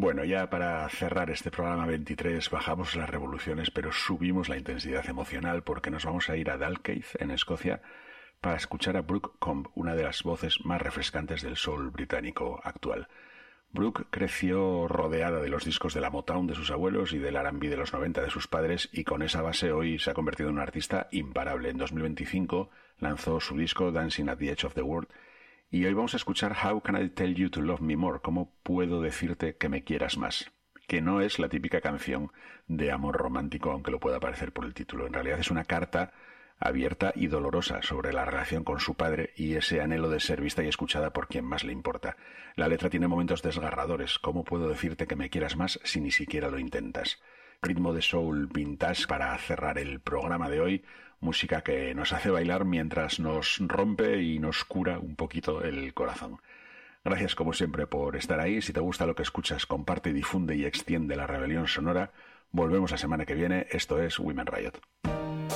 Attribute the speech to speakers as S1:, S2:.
S1: Bueno, ya para cerrar este programa 23 bajamos las revoluciones, pero subimos la intensidad emocional porque nos vamos a ir a Dalkeith, en Escocia, para escuchar a Brooke Combe, una de las voces más refrescantes del soul británico actual. Brooke creció rodeada de los discos de la Motown de sus abuelos y del R&B de los 90 de sus padres, y con esa base hoy se ha convertido en una artista imparable. En 2025 lanzó su disco Dancing at the Edge of the World, y hoy vamos a escuchar How Can I Tell You to Love Me More? ¿Cómo puedo decirte que me quieras más? Que no es la típica canción de amor romántico, aunque lo pueda parecer por el título. En realidad es una carta abierta y dolorosa sobre la relación con su padre y ese anhelo de ser vista y escuchada por quien más le importa. La letra tiene momentos desgarradores. ¿Cómo puedo decirte que me quieras más si ni siquiera lo intentas? Ritmo de soul vintage para cerrar el programa de hoy. Música que nos hace bailar mientras nos rompe y nos cura un poquito el corazón. Gracias como siempre por estar ahí. Si te gusta lo que escuchas, comparte, difunde y extiende la rebelión sonora. Volvemos la semana que viene. Esto es Women Riot.